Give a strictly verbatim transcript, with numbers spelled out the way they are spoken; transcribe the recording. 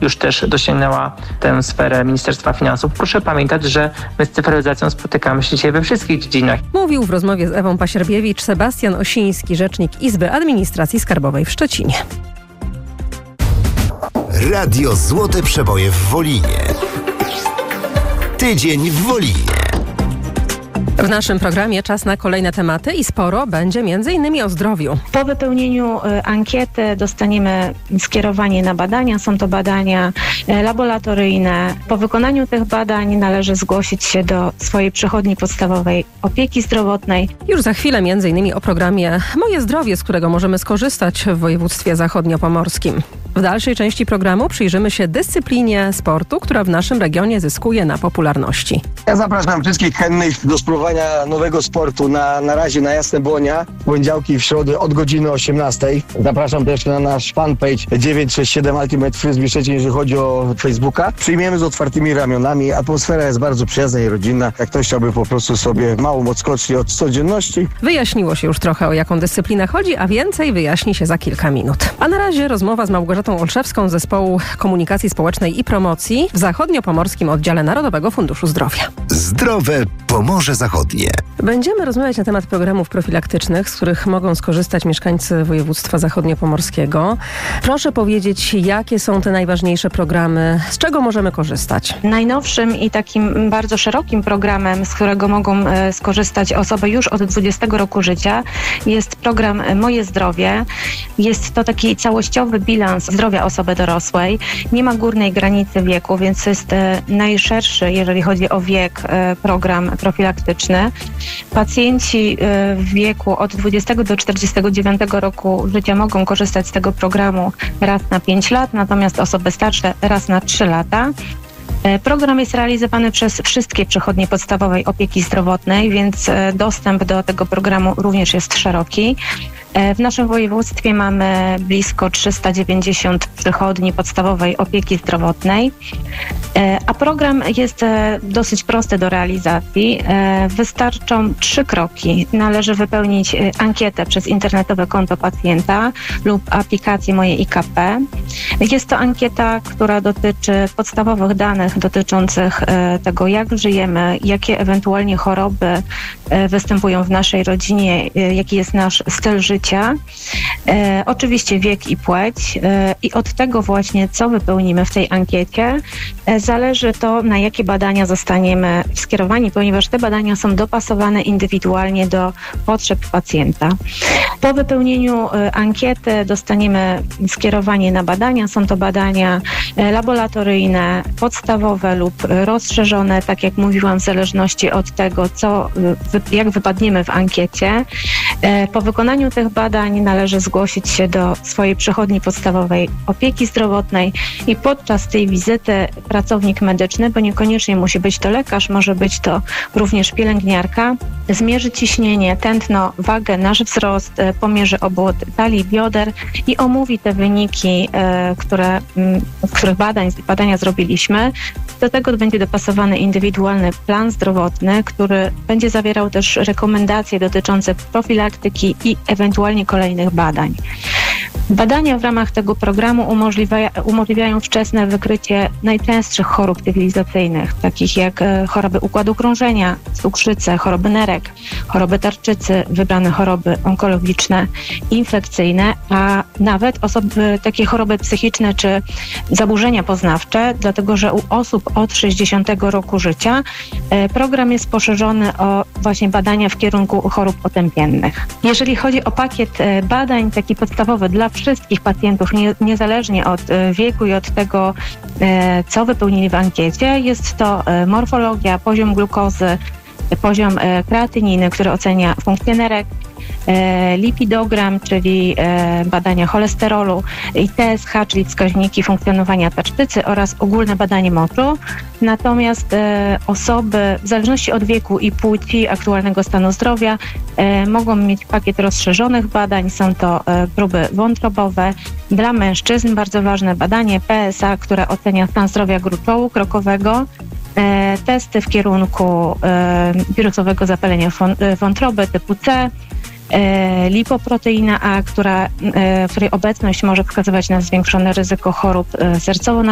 już też dosięgnęła tę sferę Ministerstwa Finansów. Proszę pamiętać, że my z cyfryzacją spotykamy się dzisiaj we wszystkich dziedzinach. Mówił w rozmowie z Ewą Pasierbiewicz Sebastian Osiński, rzecznik Izby Administracji Skarbowej w Szczecinie. Radio Złote Przeboje w Wolinie. Tydzień w Wolinie. W naszym programie czas na kolejne tematy i sporo będzie między innymi o zdrowiu. Po wypełnieniu y, ankiety dostaniemy skierowanie na badania. Są to badania y, laboratoryjne. Po wykonaniu tych badań należy zgłosić się do swojej przychodni podstawowej opieki zdrowotnej. Już za chwilę między innymi o programie Moje Zdrowie, z którego możemy skorzystać w województwie zachodniopomorskim. W dalszej części programu przyjrzymy się dyscyplinie sportu, która w naszym regionie zyskuje na popularności. Ja zapraszam wszystkich chętnych do spróbowania nowego sportu na, na razie na Jasne Błonia, w poniedziałki i w środę od godziny osiemnastej. Zapraszam też na nasz fanpage dziewięć sześć siedem Ultimate Frisbee Szczecin, jeżeli chodzi o Facebooka. Przyjmiemy z otwartymi ramionami. Atmosfera jest bardzo przyjazna i rodzinna. Jak ktoś chciałby po prostu sobie małą odskocznię od codzienności. Wyjaśniło się już trochę, o jaką dyscyplinę chodzi, a więcej wyjaśni się za kilka minut. A na razie rozmowa z Małgorzatą Olszewską z Zespołu Komunikacji Społecznej i Promocji w Zachodniopomorskim Oddziale Narodowego Funduszu Zdrowia. Zdrowe Pomorze Zachodnie. Będziemy rozmawiać na temat programów profilaktycznych, z których mogą skorzystać mieszkańcy województwa zachodniopomorskiego. Proszę powiedzieć, jakie są te najważniejsze programy, z czego możemy korzystać? Najnowszym i takim bardzo szerokim programem, z którego mogą e, skorzystać osoby już od dwudziestego roku życia, jest program Moje Zdrowie. Jest to taki całościowy bilans zdrowia osoby dorosłej. Nie ma górnej granicy wieku, więc jest e, najszerszy, jeżeli chodzi o wiek, e, program profilaktyczny. Pacjenci e, w wieku od dwudziestego do czterdziestego dziewiątego roku życia mogą korzystać z tego programu raz na pięć lat, natomiast osoby starsze raz na trzy lata. Program jest realizowany przez wszystkie przychodnie podstawowej opieki zdrowotnej, więc dostęp do tego programu również jest szeroki. W naszym województwie mamy blisko trzysta dziewięćdziesiąt przychodni podstawowej opieki zdrowotnej, a program jest dosyć prosty do realizacji. Wystarczą trzy kroki. Należy wypełnić ankietę przez internetowe konto pacjenta lub aplikację Moje I K P. Jest to ankieta, która dotyczy podstawowych danych dotyczących tego, jak żyjemy, jakie ewentualnie choroby występują w naszej rodzinie, jaki jest nasz styl życia. E, oczywiście wiek i płeć e, i od tego właśnie, co wypełnimy w tej ankiecie, e, zależy to, na jakie badania zostaniemy skierowani, ponieważ te badania są dopasowane indywidualnie do potrzeb pacjenta. Po wypełnieniu e, ankiety dostaniemy skierowanie na badania. Są to badania e, laboratoryjne, podstawowe lub rozszerzone, tak jak mówiłam, w zależności od tego, co, wy, jak wypadniemy w ankiecie. E, po wykonaniu tych badań należy zgłosić się do swojej przychodni podstawowej opieki zdrowotnej i podczas tej wizyty pracownik medyczny, bo niekoniecznie musi być to lekarz, może być to również pielęgniarka, zmierzy ciśnienie, tętno, wagę, nasz wzrost, pomierzy obwód talii, bioder i omówi te wyniki, które, których badań, badania zrobiliśmy. Do tego będzie dopasowany indywidualny plan zdrowotny, który będzie zawierał też rekomendacje dotyczące profilaktyki i ewentualnie kolejnych badań. Badania w ramach tego programu umożliwia, umożliwiają wczesne wykrycie najczęstszych chorób cywilizacyjnych, takich jak choroby układu krążenia, cukrzycę, choroby nerek, choroby tarczycy, wybrane choroby onkologiczne, infekcyjne, a nawet osoby, takie choroby psychiczne czy zaburzenia poznawcze, dlatego że u osób od sześćdziesiątego roku życia program jest poszerzony o właśnie badania w kierunku chorób otępiennych. Jeżeli chodzi o pakiet badań, taki podstawowy dla wszystkich pacjentów, nie, niezależnie od wieku i od tego, co wypełnili w ankiecie, jest to morfologia, poziom glukozy, poziom kreatyniny, który ocenia funkcję nerek, lipidogram, czyli badania cholesterolu i T S H, czyli wskaźniki funkcjonowania tarczycy oraz ogólne badanie moczu. Natomiast osoby w zależności od wieku i płci, aktualnego stanu zdrowia mogą mieć pakiet rozszerzonych badań. Są to próby wątrobowe. Dla mężczyzn bardzo ważne badanie P S A, które ocenia stan zdrowia gruczołu krokowego. Testy w kierunku wirusowego zapalenia wątroby typu C, lipoproteina A, która, której obecność może wskazywać na zwiększone ryzyko chorób sercowo